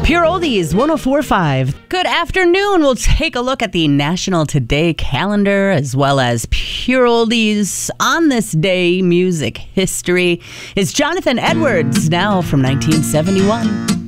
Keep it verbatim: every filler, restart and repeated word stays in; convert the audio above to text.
Pure Oldies, one oh four point five. Good afternoon. We'll take a look at the National Today calendar as well as Pure Oldies on this day music history. It's Jonathan Edwards, now from nineteen seventy-one.